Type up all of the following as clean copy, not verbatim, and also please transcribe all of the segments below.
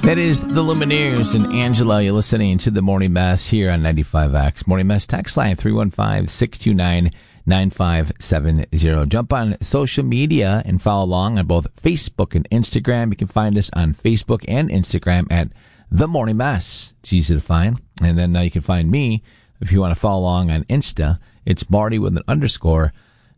That is the Lumineers and Angela. You're listening to the Morning Mess here on 95X. Morning Mess text line 315-629-9570. Jump on social media and follow along on both Facebook and Instagram. You can find us on Facebook and Instagram at The Morning Mess. It's easy to find. And then you can find me if you want to follow along on Insta. It's Marty with an underscore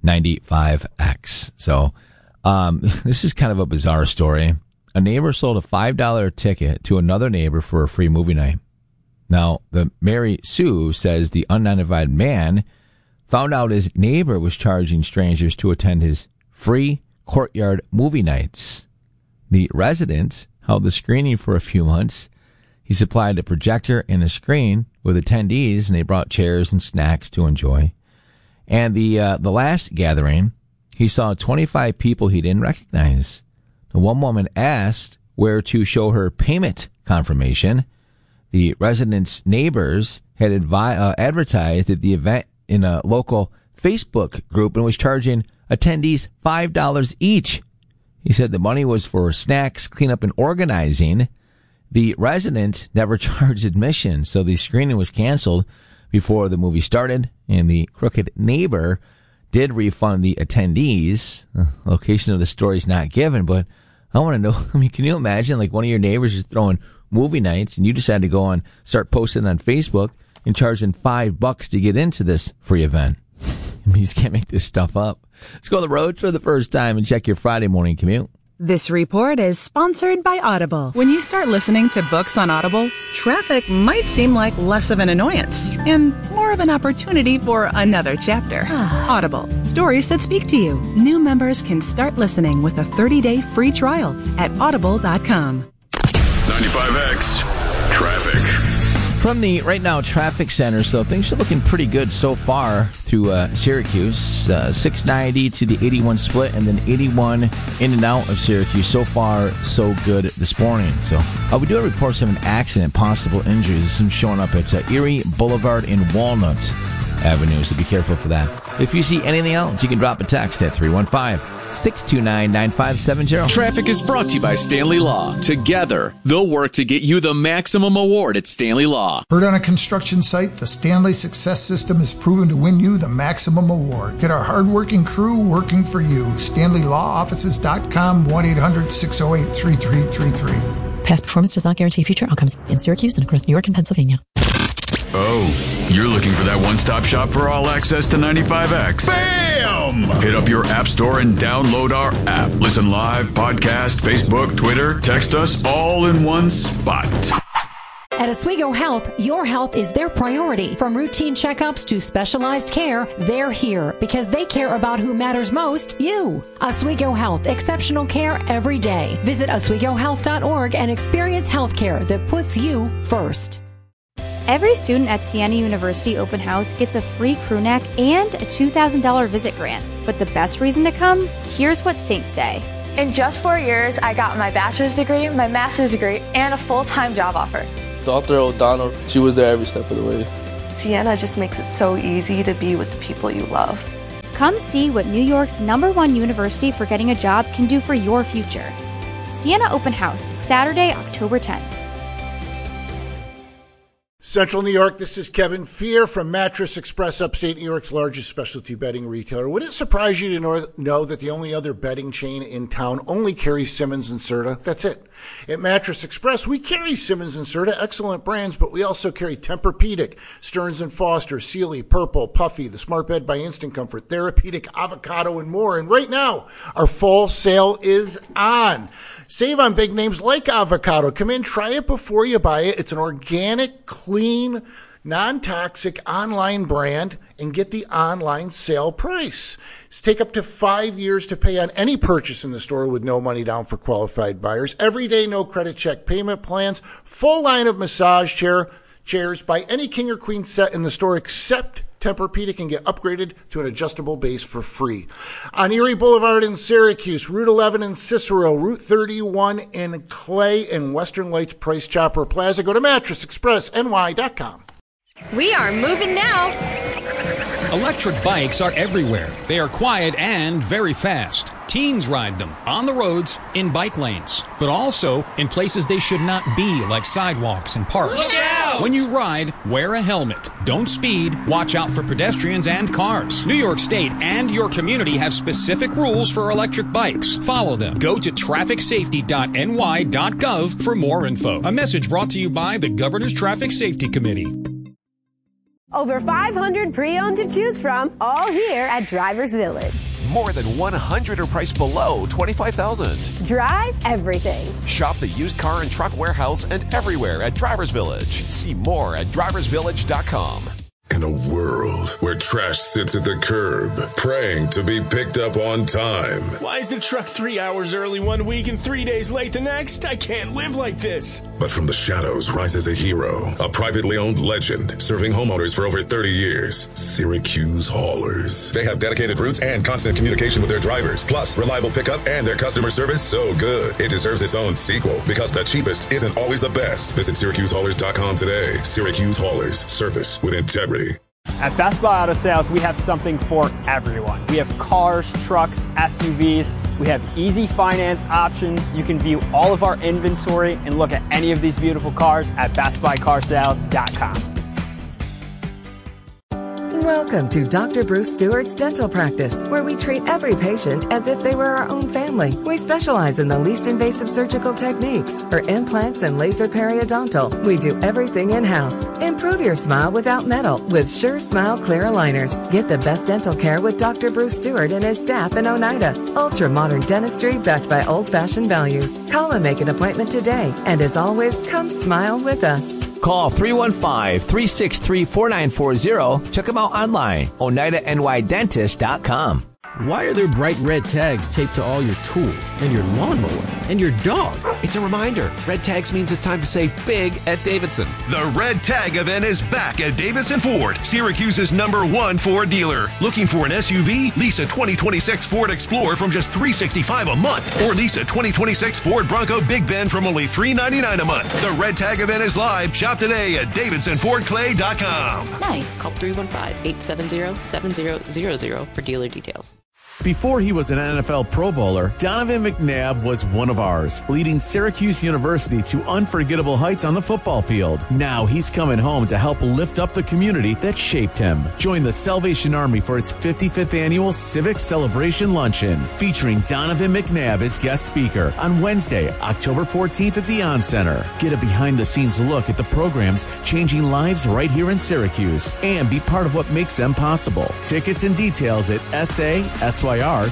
95X. So this is kind of a bizarre story. A neighbor sold a $5 ticket to another neighbor for a free movie night. Now, the Mary Sue says the unidentified man found out his neighbor was charging strangers to attend his free courtyard movie nights. The resident held the screening for a few months. He supplied a projector and a screen with attendees, and they brought chairs and snacks to enjoy. And the last gathering, he saw 25 people he didn't recognize. One woman asked where to show her payment confirmation. The residents' neighbors had advertised at the event in a local Facebook group and was charging attendees $5 each. He said the money was for snacks, cleanup, and organizing. The resident never charged admission, so the screening was canceled before the movie started, and the crooked neighbor did refund the attendees. The location of the story is not given, but I want to know, can you imagine like one of your neighbors is throwing movie nights and you decide to go on, start posting on Facebook and charging $5 to get into this free event? You just can't make this stuff up. Let's go on the road for the first time and check your Friday morning commute. This report is sponsored by Audible. When you start listening to books on Audible, traffic might seem like less of an annoyance and more of an opportunity for another chapter. Audible, stories that speak to you. New members can start listening with a 30-day free trial at audible.com. 95X Traffic. From the Right Now Traffic Center, so things are looking pretty good so far through Syracuse. 690 to the 81 split, and then 81 in and out of Syracuse. So far, so good this morning. So we do have reports of an accident, possible injuries. Some showing up at Erie Boulevard and Walnut Avenue, so be careful for that. If you see anything else, you can drop a text at 315-629-9570. Traffic is brought to you by Stanley Law. Together, they'll work to get you the maximum award at Stanley Law. Heard on a construction site, the Stanley Success System is proven to win you the maximum award. Get our hardworking crew working for you. StanleyLawOffices.com, 1-800-608-3333. Past performance does not guarantee future outcomes in Syracuse and across New York and Pennsylvania. Oh, you're looking for that one-stop shop for all access to 95X. Bam! Hit up your app store and download our app. Listen live, podcast, Facebook, Twitter, text us all in one spot. At Oswego Health, your health is their priority. From routine checkups to specialized care, they're here because they care about who matters most, you. Oswego Health, exceptional care every day. Visit OswegoHealth.org and experience health care that puts you first. Every student at Siena University Open House gets a free crew neck and a $2,000 visit grant. But the best reason to come? Here's what Saints say. In just 4 years, I got my bachelor's degree, my master's degree, and a full-time job offer. Dr. O'Donnell, she was there every step of the way. Siena just makes it so easy to be with the people you love. Come see what New York's #1 university for getting a job can do for your future. Siena Open House, Saturday, October 10th. Central New York, this is Kevin Fear from Mattress Express, upstate New York's largest specialty bedding retailer. Would it surprise you to know that the only other bedding chain in town only carries Simmons and Serta? That's it. At Mattress Express, we carry Simmons and Serta, excellent brands, but we also carry Tempur-Pedic, Stearns & Foster, Sealy, Purple, Puffy, the Smart Bed by Instant Comfort, Therapeutic, Avocado, and more. And right now, our fall sale is on. Save on big names like Avocado. Come in, try it before you buy it. It's an organic, clean, non-toxic online brand, and get the online sale price. Take up to 5 years to pay on any purchase in the store with no money down for qualified buyers. Every day, no credit check payment plans. Full line of massage chairs. Buy any king or queen set in the store except Tempur-Pedic and get upgraded to an adjustable base for free. On Erie Boulevard in Syracuse, Route 11 in Cicero, Route 31 in Clay, and Western Lights Price Chopper Plaza. Go to MattressExpressNY.com. We are moving now. Electric bikes are everywhere. They are quiet and very fast. Teens ride them on the roads, in bike lanes, but also in places they should not be, like sidewalks and parks. Look out! When you ride, wear a helmet. Don't speed. Watch out for pedestrians and cars. New York State and your community have specific rules for electric bikes. Follow them. Go to trafficsafety.ny.gov for more info. A message brought to you by the Governor's Traffic Safety Committee. Over 500 pre-owned to choose from, all here at Drivers Village. More than 100 are priced below $25,000. Drive everything. Shop the used car and truck warehouse and everywhere at Drivers Village. See more at driversvillage.com. In a world where trash sits at the curb, praying to be picked up on time. Why is the truck 3 hours early one week and 3 days late the next? I can't live like this. But from the shadows rises a hero, a privately owned legend, serving homeowners for over 30 years. Syracuse Haulers. They have dedicated routes and constant communication with their drivers, plus reliable pickup and their customer service so good it deserves its own sequel, because the cheapest isn't always the best. Visit SyracuseHaulers.com today. Syracuse Haulers. Service with integrity. At Best Buy Auto Sales, we have something for everyone. We have cars, trucks, SUVs. We have easy finance options. You can view all of our inventory and look at any of these beautiful cars at BestBuyCarsales.com. Welcome to Dr. Bruce Stewart's Dental Practice, where we treat every patient as if they were our own family. We specialize in the least invasive surgical techniques for implants and laser periodontal. We do everything in-house. Improve your smile without metal with Sure Smile Clear Aligners. Get the best dental care with Dr. Bruce Stewart and his staff in Oneida. Ultra-modern dentistry backed by old-fashioned values. Call and make an appointment today. And as always, come smile with us. Call 315-363-4940. Check them out online, OneidaNYDentist.com. Why are there bright red tags taped to all your tools and your lawnmower and your dog? It's a reminder. Red tags means it's time to save big at Davidson. The Red Tag event is back at Davidson Ford, Syracuse's #1 Ford dealer. Looking for an SUV? Lease a 2026 Ford Explorer from just $365 a month. Or lease a 2026 Ford Bronco Big Bend from only $399 a month. The Red Tag event is live. Shop today at DavidsonFordClay.com. Nice. Call 315-870-7000 for dealer details. Before he was an NFL Pro Bowler, Donovan McNabb was one of ours, leading Syracuse University to unforgettable heights on the football field. Now he's coming home to help lift up the community that shaped him. Join the Salvation Army for its 55th annual Civic Celebration Luncheon, featuring Donovan McNabb as guest speaker on Wednesday, October 14th at the On Center. Get a behind-the-scenes look at the programs changing lives right here in Syracuse, and be part of what makes them possible. Tickets and details at SYR.org.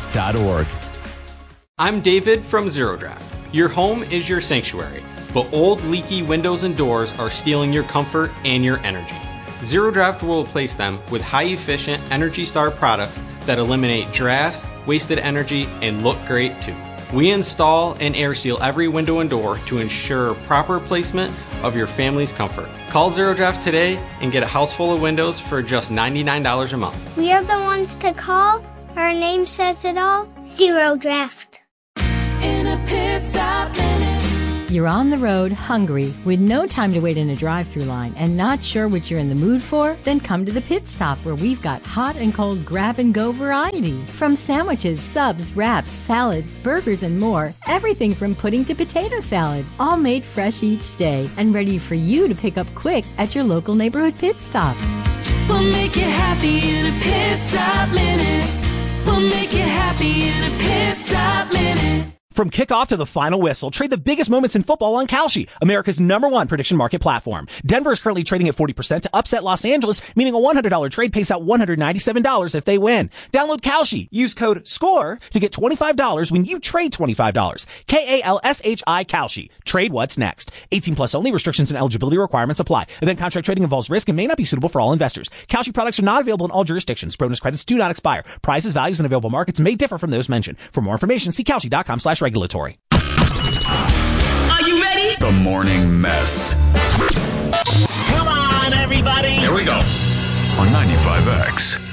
I'm David from Zero Draft. Your home is your sanctuary, but old leaky windows and doors are stealing your comfort and your energy. Zero Draft will replace them with high-efficient Energy Star products that eliminate drafts, wasted energy, and look great too. We install and air seal every window and door to ensure proper placement of your family's comfort. Call Zero Draft today and get a house full of windows for just $99 a month. We are the ones to call. Our name says it all. Zero Draft. In a pit stop minute. You're on the road, hungry, with no time to wait in a drive-thru line, and not sure what you're in the mood for? Then come to the Pit Stop, where we've got hot and cold grab-and-go variety. From sandwiches, subs, wraps, salads, burgers, and more, everything from pudding to potato salad, all made fresh each day and ready for you to pick up quick at your local neighborhood Pit Stop. We'll make you happy in a pit stop minute. We'll make you happy in a pit stop minute. From kickoff to the final whistle, trade the biggest moments in football on Kalshi, America's #1 prediction market platform. Denver is currently trading at 40% to upset Los Angeles, meaning a $100 trade pays out $197 if they win. Download Kalshi. Use code SCORE to get $25 when you trade $25. KALSHI Kalshi. Trade what's next. 18 plus only. Restrictions and eligibility requirements apply. Event contract trading involves risk and may not be suitable for all investors. Kalshi products are not available in all jurisdictions. Bonus credits do not expire. Prices, values, and available markets may differ from those mentioned. For more information, see Kalshi.com/regulatory. Are you ready? The Morning Mess. Come on, everybody. Here we go. On 95X.